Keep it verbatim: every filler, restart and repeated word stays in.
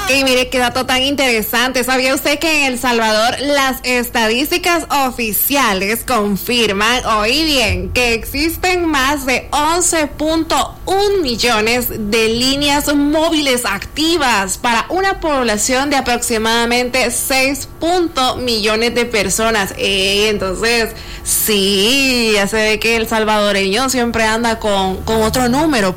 Y mire qué dato tan interesante. ¿Sabía usted que en El Salvador las estadísticas oficiales confirman, oí bien, que existen más de once punto uno millones de líneas móviles activas para una población de aproximadamente seis millones de personas? Eh, entonces, sí, ya se ve que el salvadoreño siempre anda con, con otro número.